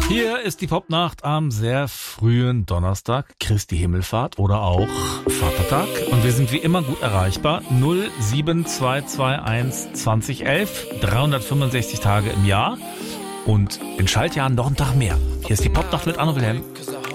Hier ist die Popnacht am sehr frühen Donnerstag, Christi Himmelfahrt oder auch Vatertag. Und wir sind wie immer gut erreichbar. 07221 2011, 365 Tage im Jahr und in Schaltjahren noch einen Tag mehr. Hier ist die Popnacht mit Anno Wilhelm.